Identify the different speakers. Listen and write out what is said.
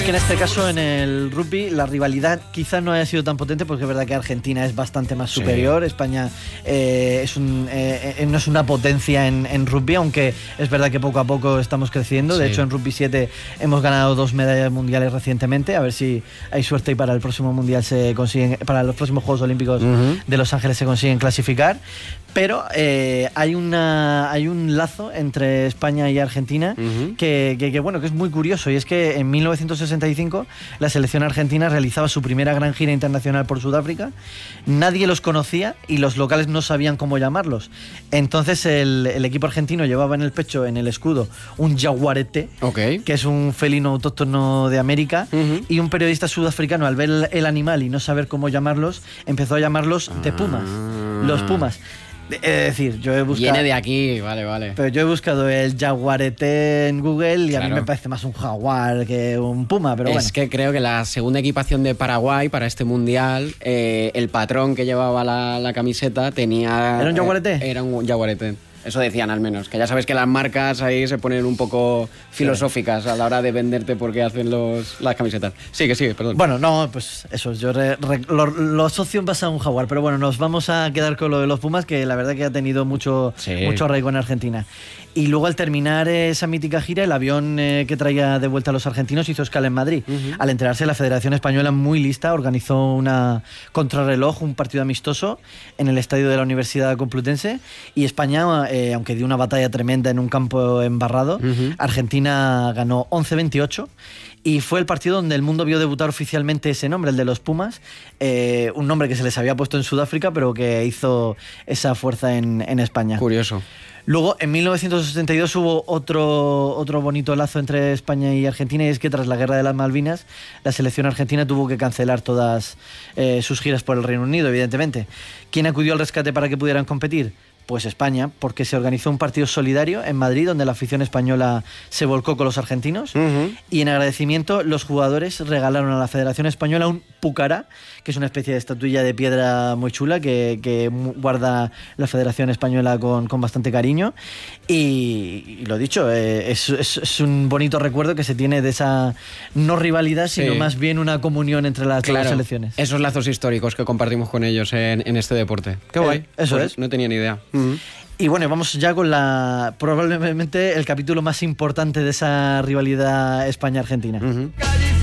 Speaker 1: que en este caso, en el rugby, la rivalidad quizás no haya sido tan potente, porque es verdad que Argentina es bastante más superior. Sí. España no es una potencia en rugby, aunque es verdad que poco a poco estamos creciendo. De hecho, en Rugby 7 hemos ganado 2 medallas mundiales recientemente. A ver si hay suerte y para el próximo mundial se consiguen, para los próximos Juegos Olímpicos de Los Ángeles se consiguen clasificar. Pero hay un lazo entre España y Argentina que es muy curioso, y es que en 1965 la selección argentina realizaba su primera gran gira internacional por Sudáfrica. Nadie los conocía y los locales no sabían cómo llamarlos. Entonces el equipo argentino llevaba en el pecho, en el escudo, un jaguarete, que es un felino autóctono de América, y un periodista sudafricano, al ver el animal y no saber cómo llamarlos, empezó a llamarlos de pumas, los pumas. Es decir, yo he buscado...
Speaker 2: Viene de aquí, vale.
Speaker 1: Pero yo he buscado el jaguarete en Google y a mí me parece más un jaguar que un puma, pero bueno.
Speaker 2: Es que creo que la segunda equipación de Paraguay para este mundial, el patrón que llevaba la camiseta tenía...
Speaker 1: ¿Era un jaguarete?
Speaker 2: Era un jaguarete. Eso decían al menos, que ya sabes que las marcas ahí se ponen un poco filosóficas a la hora de venderte por qué hacen las camisetas. Sigue, perdón.
Speaker 1: Bueno, no, pues eso, yo lo asocio en base a un jaguar, pero bueno, nos vamos a quedar con lo de los Pumas, que la verdad que ha tenido mucho arraigo en Argentina. Y luego, al terminar esa mítica gira, el avión que traía de vuelta a los argentinos hizo escala en Madrid. Al enterarse, la Federación Española, muy lista, organizó una contrarreloj, un partido amistoso en el estadio de la Universidad Complutense, y España, aunque dio una batalla tremenda en un campo embarrado, Argentina ganó 11-28. Y fue el partido donde el mundo vio debutar oficialmente ese nombre, el de los Pumas, un nombre que se les había puesto en Sudáfrica, pero que hizo esa fuerza en España.
Speaker 2: Curioso.
Speaker 1: Luego, en 1962 hubo otro bonito lazo entre España y Argentina, y es que tras la Guerra de las Malvinas, la selección argentina tuvo que cancelar todas sus giras por el Reino Unido, evidentemente. ¿Quién acudió al rescate para que pudieran competir? Pues España, porque se organizó un partido solidario en Madrid donde la afición española se volcó con los argentinos, y en agradecimiento los jugadores regalaron a la Federación Española un pucará, que es una especie de estatuilla de piedra muy chula que guarda la Federación Española con bastante cariño, y lo dicho, es un bonito recuerdo que se tiene de esa no rivalidad, sino más bien una comunión entre las dos selecciones.
Speaker 2: Esos lazos históricos que compartimos con ellos en este deporte. Qué guay.
Speaker 1: Eso
Speaker 2: pues
Speaker 1: es.
Speaker 2: No tenía ni idea.
Speaker 1: Y bueno, vamos ya con probablemente el capítulo más importante de esa rivalidad España-Argentina.